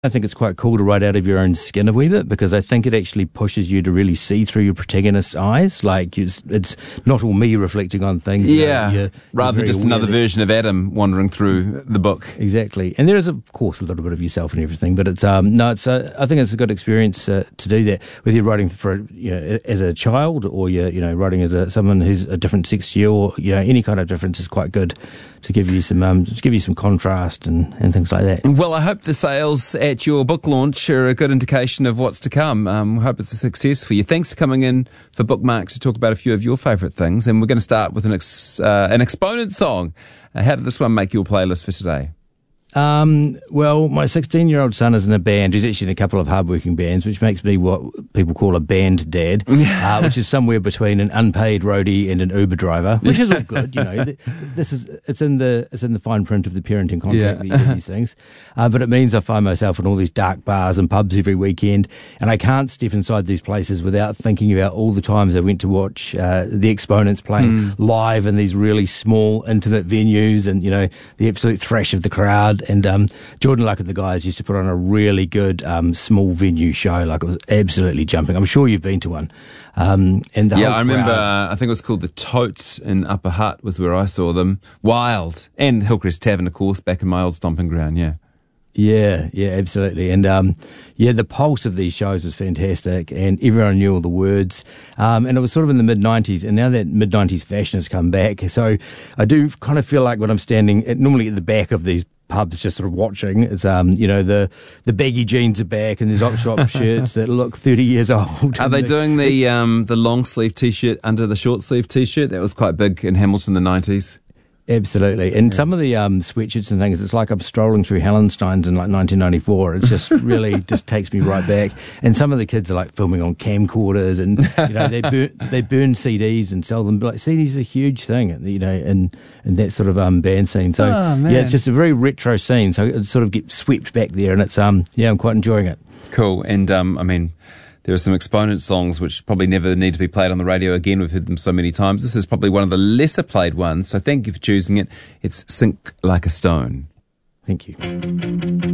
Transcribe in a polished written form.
I think it's quite cool to write out of your own skin a wee bit, because I think it actually pushes you to really see through your protagonist's eyes. Like, it's not all me reflecting on things. Rather than just another version of Adam wandering through the book. Exactly. And there is, of course, a little bit of yourself and everything, but it's I think it's a good experience to do that, whether you're writing for as a child, or you're writing as someone who's a different sex to you, or any kind of difference is quite good to give you some contrast and things like that. Well, I hope the sales at your book launch are a good indication of what's to come. I hope it's a success for you. Thanks for coming in for Bookmarks to talk about a few of your favourite things. And we're going to start with an Exponent song. How did this one make your playlist for today? Well, my 16-year-old son is in a band. He's actually in a couple of hardworking bands, which makes me what people call a band dad, which is somewhere between an unpaid roadie and an Uber driver, which is all good. It's in the fine print of the parenting contract that you do these things. But it means I find myself in all these dark bars and pubs every weekend, and I can't step inside these places without thinking about all the times I went to watch the Exponents playing live in these really small, intimate venues, and the absolute thrash of the crowd. And Jordan Luck and the guys used to put on a really good small venue show. Like, it was absolutely jumping. I'm sure you've been to one. And I remember, I think it was called the Tote in Upper Hutt was where I saw them. Wild. And Hillcrest Tavern, of course, back in my old stomping ground, Yeah, absolutely. And the pulse of these shows was fantastic, and everyone knew all the words. And it was sort of in the mid-90s, and now that mid-90s fashion has come back. So I do kind of feel like when I'm standing normally at the back of these pubs just sort of watching, it's the baggy jeans are back, and there's op-shop shirts that look 30 years old. Are they doing the long sleeve t-shirt under the short sleeve t-shirt? That was quite big in Hamilton in the 90s. Absolutely. And some of the sweatshirts and things, it's like I'm strolling through Hallensteins in like 1994. It's just really just takes me right back. And some of the kids are like filming on camcorders, and they burn CDs and sell them. But like, CDs are a huge thing, in that sort of band scene. So it's just a very retro scene. So it sort of gets swept back there, and it's I'm quite enjoying it. Cool. And there are some Exponent songs which probably never need to be played on the radio again. We've heard them so many times. This is probably one of the lesser played ones, so thank you for choosing it. It's Sink Like a Stone. Thank you.